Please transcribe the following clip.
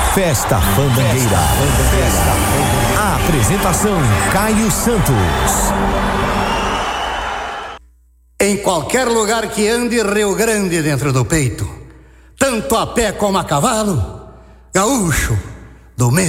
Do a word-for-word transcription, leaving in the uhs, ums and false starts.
Festa Fandangueira. A apresentação Caio Santos. Em qualquer lugar que ande, Rio Grande dentro do peito, tanto a pé como a cavalo, gaúcho do mesmo